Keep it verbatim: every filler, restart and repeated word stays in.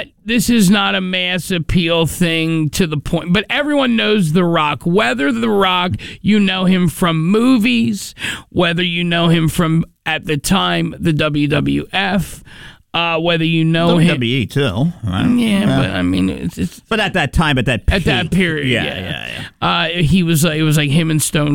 not this is not a mass appeal thing to the point, but everyone knows The Rock. Whether The Rock, you know him from movies, whether you know him from, at the time, the W W F, uh, whether you know W him. W E too, right? Yeah, Uh, but I mean, it's, it's but at that time, at that peak, at that period, yeah, yeah, yeah, yeah. Uh, he was. Uh, it was like him and Stone